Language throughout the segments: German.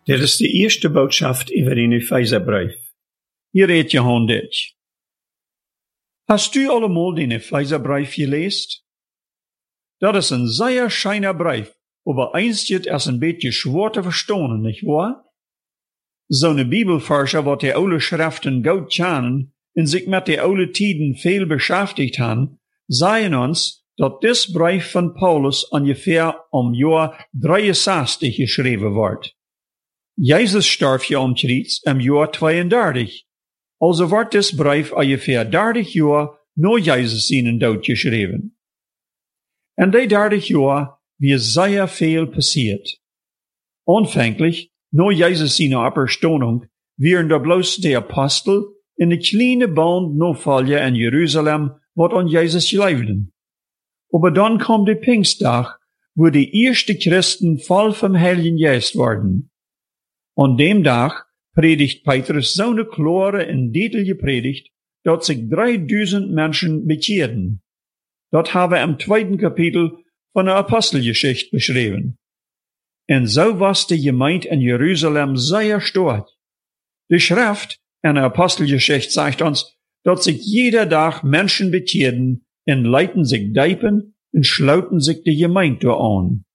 Dit is de eerste boodschap über den Epheserbrief. Hier redt Johann dit. Hast du allemaal den Epheserbrief gelezen? Dat is een zeer schijner brief, aber einst het als een beetje schwer te verstaan, nicht wahr? Zo'n Bibelforscher wat die oude Schriften goed kennen en zich met die oude tijden veel beschäftigt han, zeiden ons dat dit brief van Paulus ongeveer om jaar 63 geschreven wordt. Jezus stierf ja omtrent im Jahr 32. Also wordt dit brief ongeveer 30 jaar na Jezus zijn dood geschreven. En die 30 jaar wie zeer veel passiert. Anfänglich, na Jezus zijn Auferstehung, waren da bloß de Apostel in de kleine Band Nachfolger in Jerusalem, wat an Jezus geloofden. Aber dann kam de Pfingstdag, wo die erste Christen voll vom Heiligen Geist worden. An dem Tag predigt Petrus zo'n klare en deutliche Predigt, dat sich 3000 Menschen bekeerden. Dat hebben we im 2. Kapitel van de Apostelgeschichte beschreven. En zo was de gemeente in Jeruzalem zeer stark. De Schrift in de Apostelgeschichte zegt ons, dat sich jeder Tag Menschen bekeerden en leiten sich diepen en sloten sich de gemeente aan.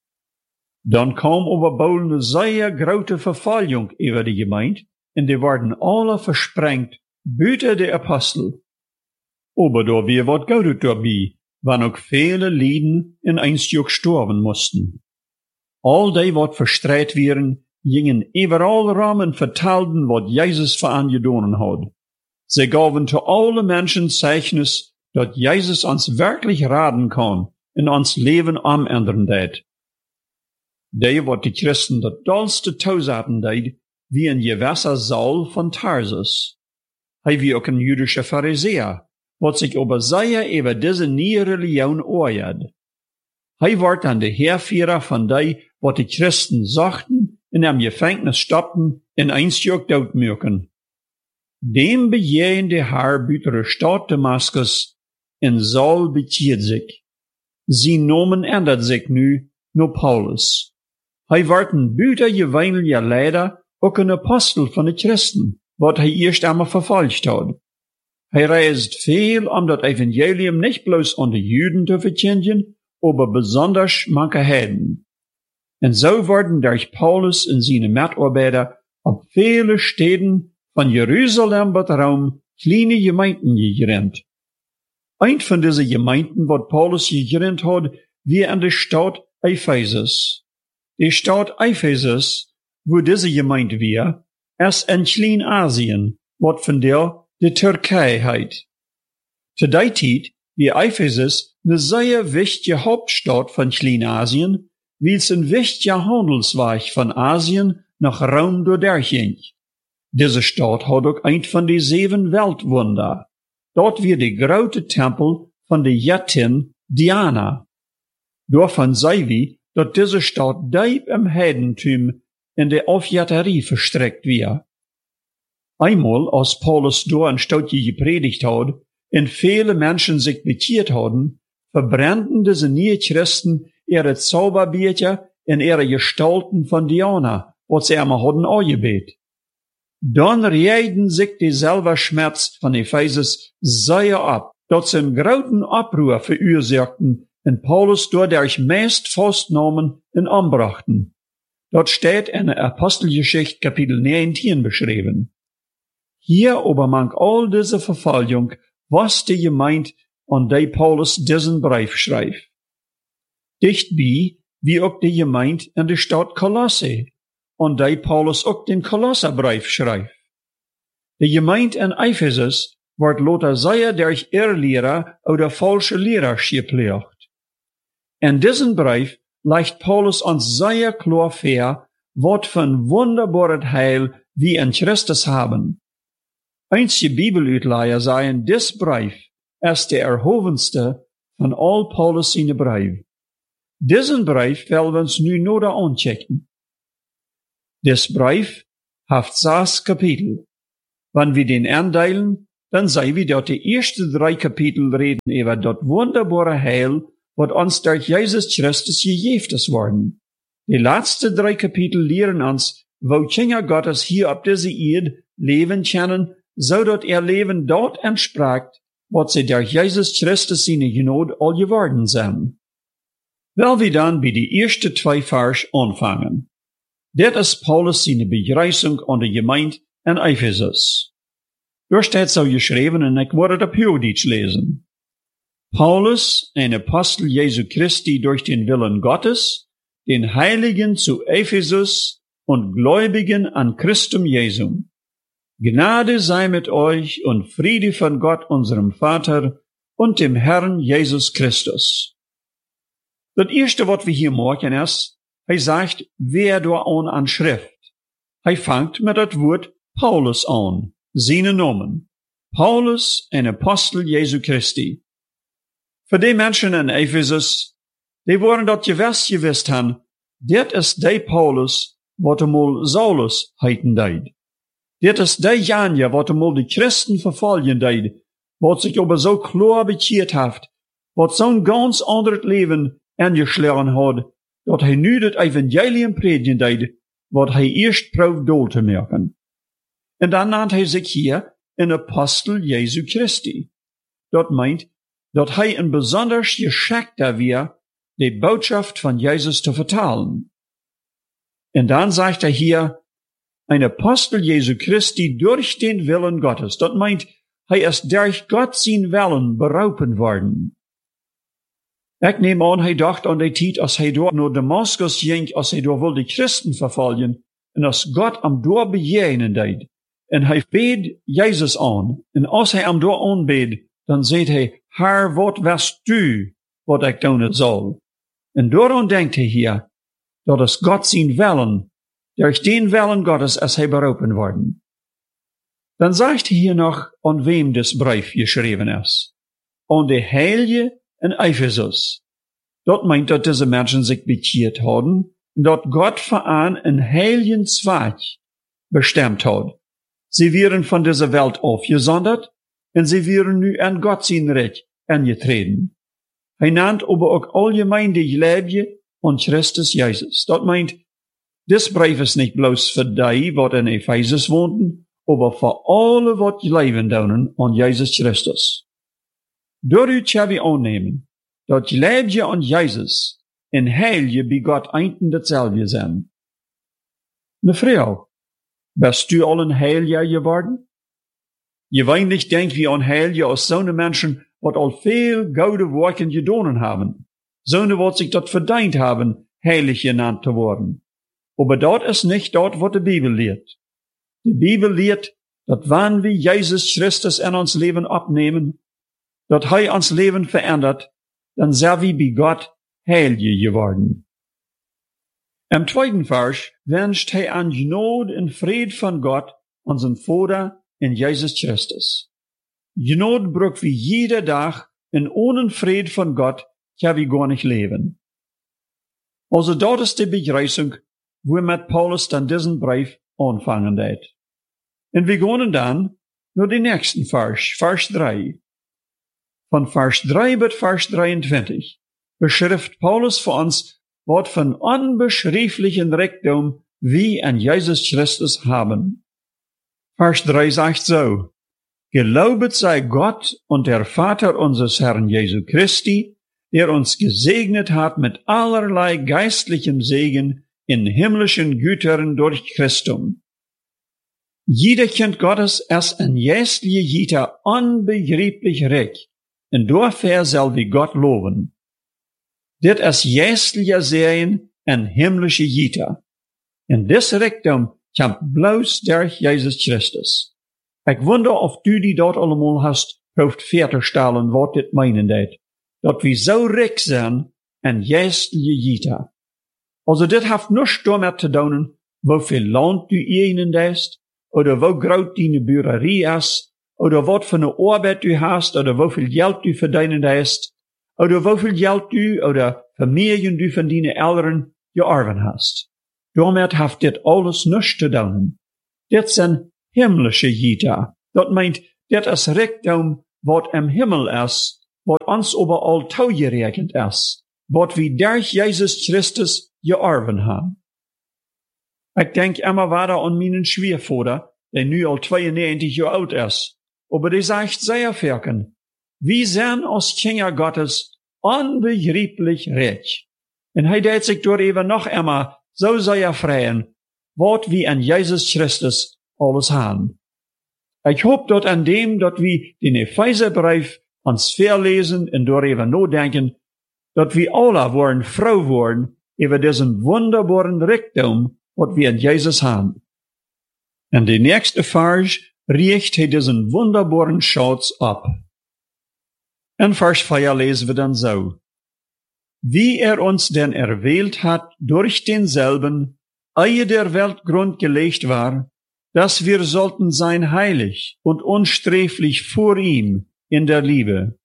Dan kwam aber bald eine sehr große Verfolgung über die Gemeinde, und die werden alle versprengt, buiten de Apostel. Aber da wir wat Gutes dabei, wann auch viele Lieden in einstug sterben mussten. All die, wat verstreit wären, gingen überall rum und vertelden, wat Jesus für angedonen hat. Sie gaben zu alle Menschen Zeichnis, dat Jesus uns wirklich raten kann und uns Leben ändern det. Die, wat die Christen dat dollste toezaten deed, wie een gewesser Saul van Tarsus. Hij wie ook een jüdische Pharisäer, wat zich over zeer über diese nieuwe religion oorjed. Hij wordt dan de heerführer van die, wat die Christen zochten, in hem Gefängnis stopten en einstjuk doodmaken. Dem begeven de Herr buiten de stad Damaskus, en Saul bekeert zich. Zijn namen ändert zich nu naar Paulus. Hij wordt een buitengewöhnlicher leider, ook een apostel van de Christen, wat hij eerst einmal verfolgt had. Hij reist veel om dat Evangelium nicht bloß an de Juden te verkündigen, aber besonders manche Heiden. En so worden durch Paulus en zijn Mitarbeiter op viele Städten von Jerusalem tot Raum kleine Gemeinden gegründet. Ein von diesen Gemeinden, wat Paulus gegründet hat, wie in der Stadt Ephesus. Die Stadt Ephesus, wo diese Gemeinde wir, ist in Kleinasien, wat von der de Türkei heit. Zu der Zeit wie Ephesus eine sehr wichtige Hauptstadt von Kleinasien, weil es ein wichtiger Handelsweg von Asien nach Rom durchging. Diese Stadt hat auch ein von den 7 Weltwunder. Dort wird der große Tempel von der Göttin Diana. Davon sei wie, dat diese Stadt diep im Heidentum in der Aufjäterie verstreckt wird. Einmal, als Paulus da ein Stoutje gepredigt hat, und viele Menschen sich bekehrt haben, verbrannten diese neue Christen ihre Zauberbierchen in ihre Gestalten von Diana, was sie einmal hatten angebet. Dann reiden sich die selber Schmerz von Ephesus sehr ab, dat sie einen großen Abruhr verursachten und Paulus dadurch meist festnahmen und anbrachten. Dort steht in der Apostelgeschichte Kapitel 19 beschrieben. Hier aber mang all diese Verfolgung, was die Gemeinde an die Paulus diesen Brief schreibt. Dichtbei wie auch die Gemeinde in der Stadt Kolosse, an die Paulus auch den Kolosserbrief schreibt. Die Gemeinde in Ephesus wird lauter sehr durch Irrlehrer oder falsche Lehrer gepflegt. In diesem Brief legt Paulus uns sehr klar vor, wat von wunderbares Heil wir in Christus haben. Einige Bibelutleier sagen, dis Brief ist der erhovenste von all Paulus seine Briefe. Diesen Brief wollen wir uns nu nur anchecken. Dis Brief hat 6 Kapitel. Wenn wir den andeilen, dann sei wir dort die ersten 3 Kapitel reden über das wunderbare Heil, wat uns durch Jesus Christus gegeben ist worden. Die letzten 3 Kapitel lehren uns, wo Kinder Gottes hier auf dieser Erde leben können, so dass ihr Leben dort entspricht, was sie durch Jesus Christus seine Gnade all geworden sind. Weil wir dann bei die ersten 2 Vers anfangen. Das ist Paulus seine Begrüßung an die Gemeinde in Ephesus. Dort steht so geschrieben, und ich werde das Deutsch lesen. Paulus, ein Apostel Jesu Christi durch den Willen Gottes, den Heiligen zu Ephesus und Gläubigen an Christum Jesum. Gnade sei mit euch und Friede von Gott, unserem Vater und dem Herrn Jesus Christus. Das erste, was wir hier machen, ist, sagt, wer da an Schrift. Fängt mit das Wort Paulus an, seine Namen. Paulus, ein Apostel Jesu Christi. Für die Menschen in Ephesus, die waren dort gewusst haben, das ist der Paulus, was einmal Saulus heiten deid. Das ist der Janja, was einmal die Christen verfolgen deid, was sich aber so klar bekehrt hat, was so ein ganz anderes Leben angeschlagen hat, dat nu das Evangelium predigen deid, wat erst proeft doel te merken. En dan nannt sich hier een Apostel Jesu Christi. Dat meint, dat een besonders geschickter wäre, die Botschaft von Jesus zu vertalen. En dan sagt hier, ein Apostel Jesu Christi durch den Willen Gottes. Dat meint, ist durch Gott sein Willen berufen worden. Ich nehme an, dacht an die Zeit, als dort naar Damaskus ging, als dort wohl die Christen verfolgen, und als Gott am dort begegnen deed. En beet Jesus an. En als am dort anbeet, dann sagt Herr, wat wärst du, wat ich tun soll? En daarom denkt hier, dat es Gott sein Willen, durch den Willen Gottes, als berufen worden. Dann sagt hier noch, an wem das Brief geschrieben ist. An die Heilige in Ephesus. Dat meint, dass diese Menschen sich bekehrt haben, und dass Gott für einen heiligen Zweck bestimmt hat. Sie wären von dieser Welt aufgesondert, und sie wären nu an Gott sein Recht angetreten. Nannt aber auch allgemein die Gläubige an Christus Jesus. Dat meint, das Brief ist nicht bloß für die, wat in Ephesus wohnten, aber für alle, wat leben daunen an Jesus Christus. Daaruit gaan we aannemen, dat Gläubige an Jesus en Heilige bij Gott einten datzelfde zijn. Ne Frau, bist du al een Heilige geworden? Je weinig denkt wie an Heilige als zo'n Menschen, wat al veel gouden werken gedaan haben. Zo'n wat sich dat verdient haben, heilig genannt te worden. Aber dat is nicht dat wat de Bibel lehrt. Die Bibel lehrt, dat wann wir Jesus Christus in ons Leben abnehmen, dat ons Leben verändert, dann sind wir bei Gott heilig geworden. Im 2. Vers wünscht an Gnade und Fried von Gott, unserem Vater in Jesus Christus. Gnade braucht wir jeder Tag, und ohne Fried von Gott kann wir gar nicht leben. Also dort ist die Begrüßung, wo mit Paulus dann diesen Brief anfangen wird. Und wir gehen dann nur den nächsten Vers, Vers 3. Von Vers 3 bis Vers 23 beschrift Paulus für uns, was von unbeschrieblichen Reichtum wir an Jesus Christus haben. Vers 3 sagt so, Gelobet sei Gott und der Vater unseres Herrn Jesu Christi, der uns gesegnet hat mit allerlei geistlichem Segen in himmlischen Gütern durch Christum. Jeder Kind Gottes ist ein jästliche Jita unbegreiflich reich, und dafür soll wir Gott loben. Dit ist jästliche Serien en himmlische Jita. En dis Reichtum kommt bloß durch Jesus Christus. Ich wonder, ob du die dort allemaal hast, proeft verzustellen, wat dit meinen deed. Dat wir so reich sind en jästliche Jita. Also dit heeft nichts damit zu tun, wo viel Land du ihnen hast, oder wo groß deine Bürerie ist, oder wat für eine Arbeit du hast, oder wo viel Geld du verdienen hast, oder wo viel Geld du oder Familien du von deinen Eltern geerben hast. Damit hat dit alles nichts zu tun. Dit sind himmlische Jita. Dat meint, dit ist Reichtum, wat im Himmel ist, wat uns überall zugerechnet ist, wat wir durch Jesus Christus geerben haben. Ik denk immer weiter an meinen Schwiegervater, der nu al 92 Jahre alt ist. Aber der sagt sehr verken. Wir sind als Kinder Gottes unbegreiflich reich. Und hij deed sich door even noch immer so sehr freuen, wat wir an Jesus Christus alles haben. Ich hoop dat an dem, dat wir den Epheserbrief uns verlesen und darüber nachdenken, dat wir alle worden froh worden über diesen wunderbaren Reichtum, wat wir in Jesus haben. Und die nächste Vers riecht hij diesen wunderbaren Schatz ab. In Vers 4 lesen wir dann so. Wie uns denn erwählt hat durch denselben, ehe der Weltgrund gelegt war, dass wir sollten sein heilig und unsträflich vor ihm in der Liebe.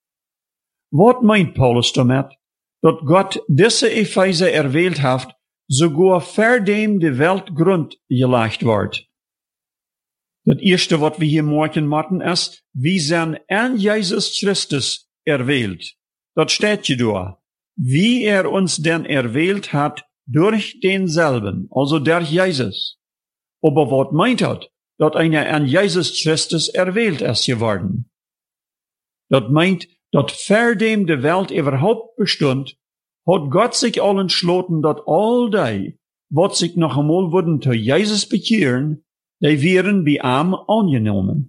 Was meint Paulus damit? Dat Gott diese Epheser erwählt hat, sogar vor dem de Weltgrund gelegt wird. Das erste, was wir hier morgen machen, ist, wir sind an Jesus Christus erwählt. Das steht hier da. Wie uns denn erwählt hat durch denselben, also durch Jesus. Aber was meint das? Dat einer an Jesus Christus erwählt ist geworden. Das meint, dat vor dem de Welt überhaupt bestund, hat Gott sich all entschlossen, dat all die, wat sich noch einmal würden zu Jesus bekehren, die wären bei ihm angenommen.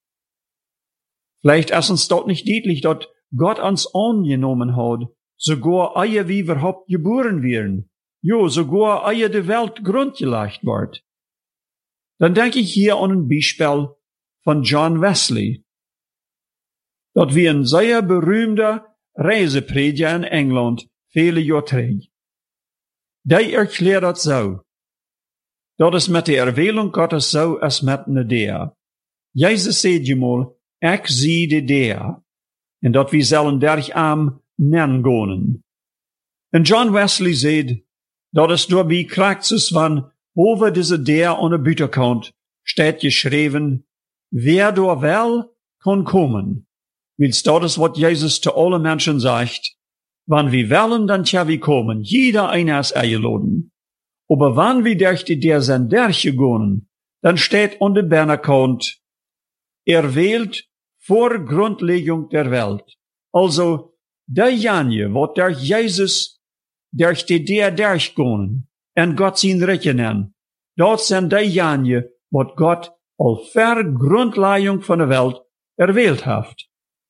Vielleicht ist uns dort nicht deutlich, dat Gott uns angenommen hat, sogar ehe wir überhaupt geboren wären. Jo, sogar ehe de Welt grundgelegt wird. Dann denke ich hier an ein Beispiel von John Wesley. Dat wie ein sehr berühmter Reiseprediger in England viele Jahre terug. Der erklärt das so. Dat is met de erwählung Gottes so als met ne der. Jesus sagt mal, ich zie de der. En dat wir sollen derch am nennen gonen. En John Wesley sagt, dat es door wie Kraxis van over diese der an der Büterkant steht geschrieben, wer door wel kann kommen. Wils dat is wat Jesus zu allen Menschen sagt, wann wir wollen, dann tja wir kommen, jeder einer ist eingeladen. Aber wann wir durch die der sind durchgegangen, dann steht an der Bernerkant, erwählt vor Grundlegung der Welt. Also, der Janje, wat durch Jesus, durch die der durchgegangen, en Gott sein Rechten, dort sind die Janje, wat Gott al vor Grundlegung von der Welt erwählt hat.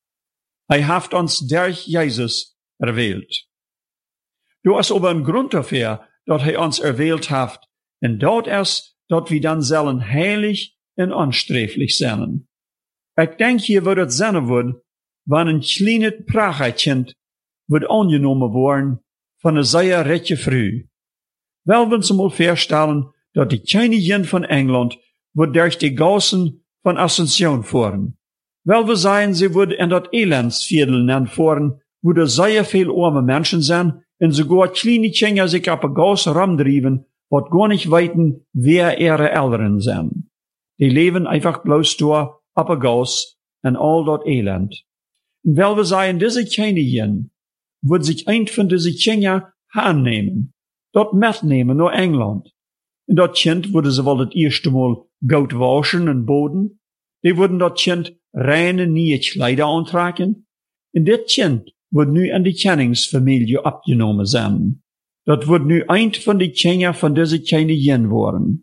Hat uns durch Jesus erwählt. Du hast aber ein Grund dafür, dat uns erwählt hat, und dort ist, dat wir dann sollen heilig und unsträflich sein. Ich denk hier wird es sein wird, wann ein kleines Prachtkind wird angenommen worden von einer sehr reichen Frau. Wel, wenn Sie mal feststellen, dat die Königin von England wird durch die Gassen von Ascension fahren. Wel, wir sagen, sie wird in dat Elendsviertel fahren, wo da sehr viel arme Menschen sind, und sogar kleine Kinder sich auf der Gasse rumdrieben, wat gar nicht weiten, wer ihre Eltern sind. Die leben einfach bloß da auf der Gasse und all dort Elend. Und weil wir sagen, diese Königin wird sich ein von diese Kinder annehmen, dort mitnehmen nach England. Und dort Kind würde sie wohl das erste Mal Gold waschen und Boden. Die würden dort Kind reine, neue Kleider antragen. Und das Kind wird nu an die Kenningsfamilie abgenommen sein. Dat wird nu ein von die Kinder von dieser Königin worden.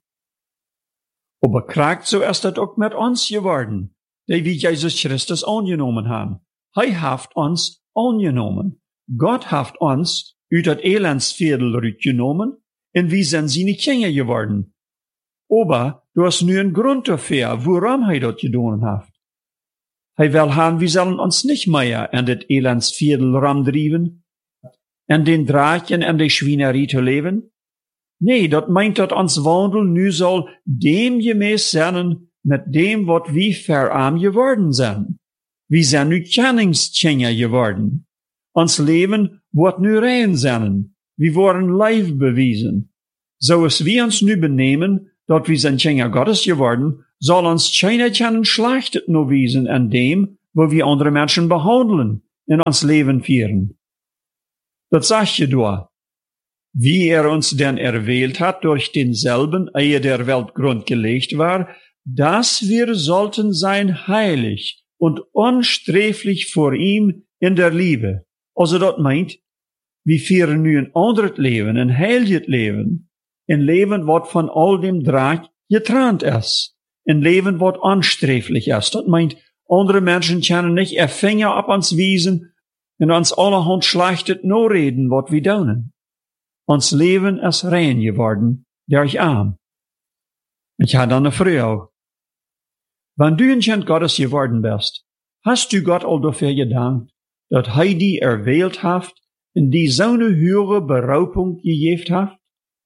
Aber kragt so ist das auch mit uns geworden, die wir Jesus Christus angenommen haben. Hat uns angenommen. Gott hat uns uit dat Elendsviertel rausgenommen und wir sind seine Kinder geworden. Aber du hast nu einen Grund dafür, warum das getan hat. Hij wil haben, wir sollen uns nicht mehr in das Elendsviertel rumdrieben, in den Drachen und die Schweinerei zu leben. Nee, dat meint, dat ons Wandel nu soll dem gemäß sein, mit dem, wat wir verarm geworden sind. Wir sind nu Kenningskinder geworden. Ons Leben wird nu rein sein. Wir wurden live bewiesen. So es wir uns nu benehmen, dat wir sind Kinder Gottes geworden, soll uns keiner können schlechtet nur wiesen an dem, wo wir andere Menschen behandeln, in uns Leben führen. Das sagt je da. wie uns denn erwählt hat durch denselben, ehe der Weltgrund gelegt war, dass wir sollten sein heilig und unsträflich vor ihm in der Liebe. Also dat meint, wie führen nu een ander leven, een heilig leven, een leven wat van al dem Draak getrennt is, een leven wat unsträflich is. Dat meint, andere Menschen können nicht ihr Finger ab uns wiesen und uns allerhand schlechtes no reden, wat wir doen. Ons Leben ist rein geworden, durch arm. Ich habe dann eine Frage. Wenn du ein Kind Gottes geworden bist, hast du Gott all dafür gedankt, dass die erwählt hat und die so eine höhere Beraubung gegeben hat?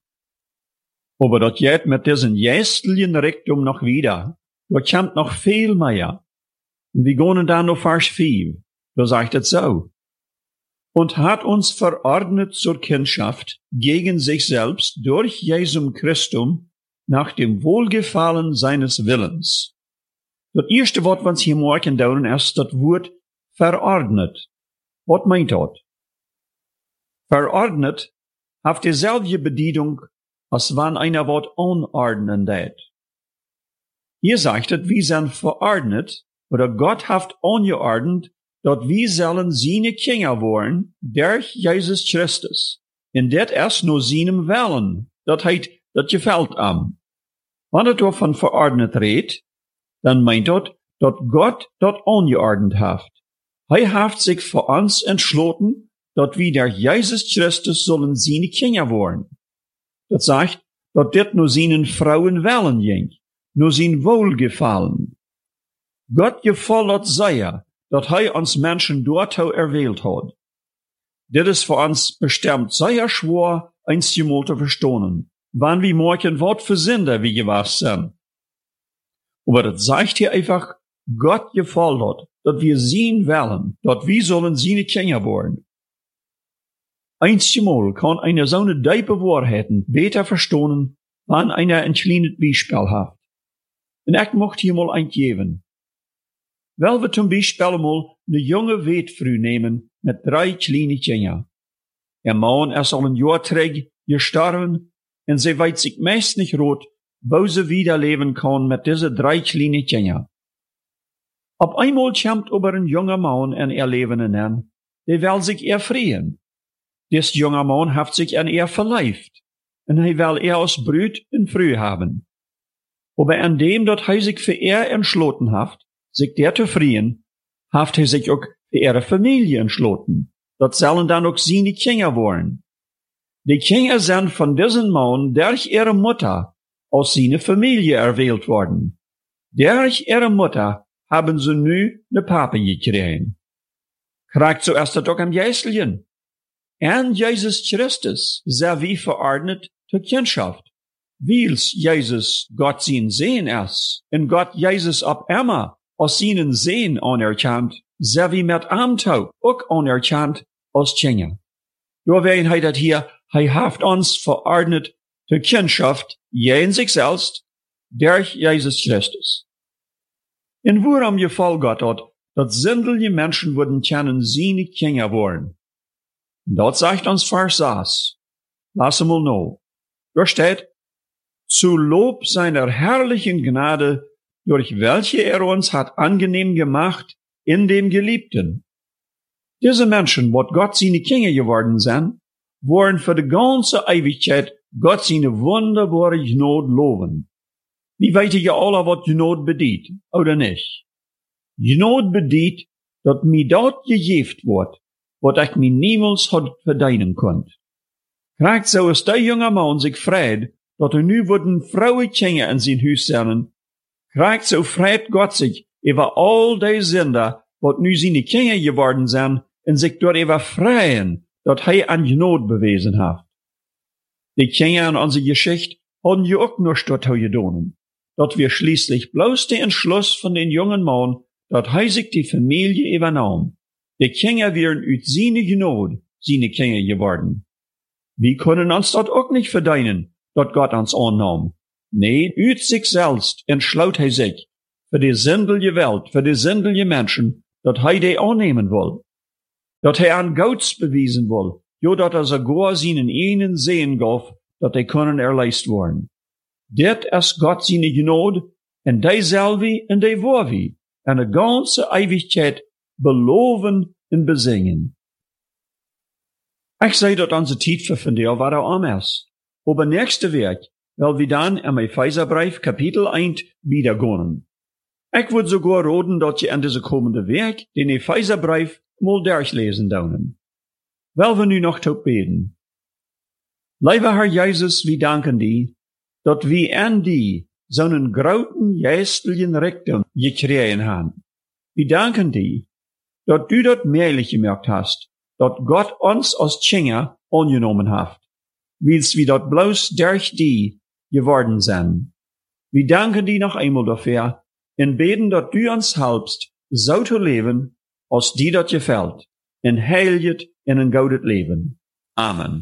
Aber das geht mit diesen jästlichen Rektum noch wieder. Da kommt noch viel mehr. Und wir gehen dann noch Vers 4. Da sagt es so. Und hat uns verordnet zur Kindschaft gegen sich selbst durch Jesum Christum nach dem Wohlgefallen seines Willens. Das erste Wort, was hier morgen dauern, ist das Wort verordnet. Was meint das? Verordnet hat dieselbe Bedeutung, als wenn einer Wort unordnen tät. Hier sagt es, wir sind verordnet, oder Gott hat angeordnet, dat wir sollen seine Kinder worden, durch Jesus Christus. Und das ist nur seinem Willen. Das heißt, das gefällt ihm. Wenn er davon verordnet redet, dann meint das, dass Gott das angeordnet hat. Er hat sich für uns entschlossen, dass wir durch Jesus Christus sollen seine Kinder worden. Das sagt, dass das nur seinen Frauen Willen ging, nur sein Wohlgefallen. Gott gefällt sehr, dass uns Menschen dort erwählt hat. Das ist für uns bestimmt sehr schwer, eins zu verstehen, wann wir morgen was für Sünder wir gewesen sind. Aber das sagt hier einfach, Gott gefällt, dass wir sehen wollen, dass wir sollen seine Kinder werden. Einmal kann eine so eine tiefe Wahrheiten besser verstehen, wenn einer ein kleines Beispiel hat. Und ich möchte hier mal ein geben. Weil wir zum Beispiel mal eine junge Witwe nehmen mit 3 kleinen Kindern. Ihr Mann ist al ein Jahr terug gestorben und sie weiß sich meist nicht rot, wo sie wieder leben kann mit diese 3 kleinen Kindern. Auf einmal kommt aber ein junger Mann in ihr Leben hinein, der will sich ihr freien. Dies junger Mann hat sich an ihr verleibt und er will ihr als Brut und Früh haben. Aber an dem, dass er sich für ihr entschlossen hat, sich der zu freien, hat er sich auch für ihre Familie entschlossen. Das sollen dann auch seine Kinder worden. Die Kinder sind von diesem Mann durch ihre Mutter aus seiner Familie erwählt worden. Durch ihre Mutter haben sie nu ne Papa gekriegt. Kriegt zuerst das auch am Jäselchen. Und Jesus Christus sei wie verordnet zur Kindschaft. Weil's Jesus Gott sein Sehen ist, und Gott Jesus ab immer aus seinen Sehen anerkannt, sei wie mit Amtau auch anerkannt als Kinder. Nur wen hat hier, hat uns verordnet zur Kindschaft, je in sich selbst, durch Jesus Christus. Und worum gefällt Gott hat, dass sinnliche Menschen würden kennen, seine Kinder wollen. Und dort sagt uns Vers 6. Lass mal noch. Da steht, zu Lob seiner herrlichen Gnade, durch welche er uns hat angenehm gemacht in dem Geliebten. Diese Menschen, wat Gott seine Kinder geworden sind, wollen für die ganze Ewigkeit Gott seine wunderbare Gnade loben. Wie weet ihr alle, wat Gnade bedeutet, oder nicht? Gnade bedeutet, dass mir dort gegeben wird, wat ich mir niemals hat verdienen konnt. Kriegt so ist der junge Mann sich freut, dass nu würden Frauen Kinder in sein Haus sein. Kriegt so freut Gott sich über all die Sünder, wat nu seine Kinder geworden sind, und sich dort über freuen, dass er an Gnade bewiesen hat. Die Kinder in unserer Geschichte haben ja auch nur dort getan, dass wir schließlich bloß den Entschluss von den jungen Mann, dass er sich die Familie übernahm. Die Kinder wären uit seine Gnade seine Kinder geworden. Wir können uns dort auch nicht verdienen, dass Gott uns annahm. Nee, uit sich selbst entschloot er sich für die sinnliche Welt, für die sinnliche Menschen, dass er die annehmen will. Dass er an Gott bewiesen will, jo dat sogar seinen einen Sehen gaf, dat die können erleist worden. Dit is Gott seine Gnade, en die zal wie en die waar wie, en de ganze Ewigkeit beloven en bezingen. Ich sei dat onze tijd voor vandaag waar am is. Aber nächste Week will wir dann im Epheserbrief Kapitel 1 wiedergehen. Ich würde sogar raten, dass je in diese kommende Week den Epheserbrief mal durchlesen daunen. Wel wir nu noch tot beten. Lieber Herr Jesus, wir danken dir, dass wir an die zo'n großen geistlichen Reichtum gekregen haben. Wir danken dir, dass du das möglich gemacht hast, dass Gott uns als Kinder angenommen hat, wils wir dat bloß durch die geworden sind. Wir danken dir noch einmal dafür und beten, dass du uns helpst, so zu leben, als dir das gefällt, in heilig en een gouden Leben. Amen.